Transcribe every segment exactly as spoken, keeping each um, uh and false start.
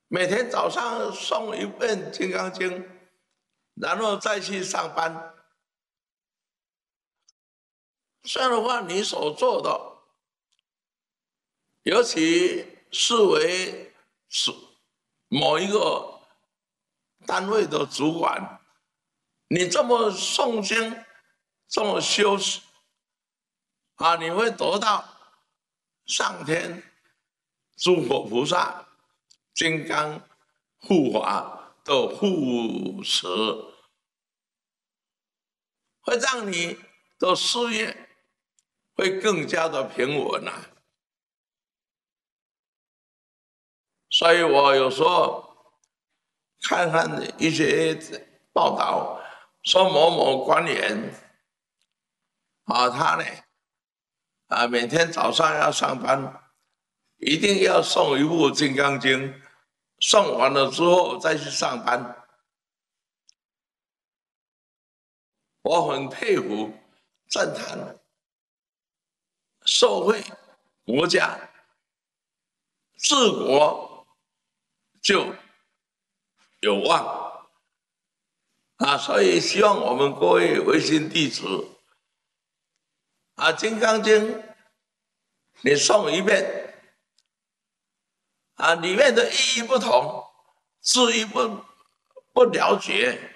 每天早上诵一遍《金刚经》，然后再去上班。这样的话，你所做的，尤其视为是某一个单位的主管，你这么诵经，这么修持，啊，你会得到上天诸佛菩萨、金刚护法的护持，会让你的事业会更加的平稳啊。所以我有时候看看一些报道，说某某官员啊，他呢啊每天早上要上班，一定要诵一部《金刚经》，诵完了之后再去上班。我很佩服、赞叹社会、国家、治国就有望啊！所以希望我们各位维新弟子啊，《金刚经》你诵一遍啊，里面的意义不同，字义不不了解，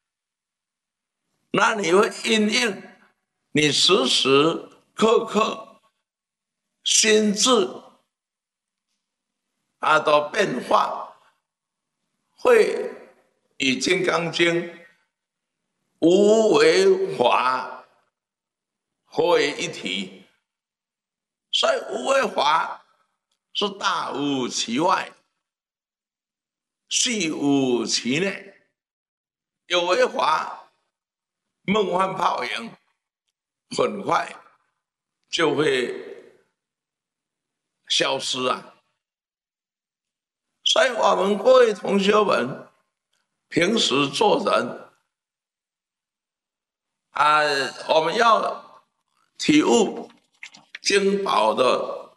那你会因应你时时刻刻心智啊的变化，会与《金刚经》无为法合为一体。所以无为法是大无其外，细无其内。有为法梦幻泡影，很快就会消失啊！所以我们各位同学们，平时做人啊，我们要体悟经宝的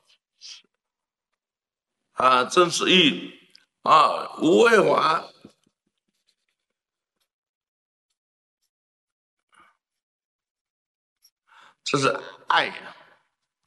啊真实意义啊，无为法这是爱呀、啊。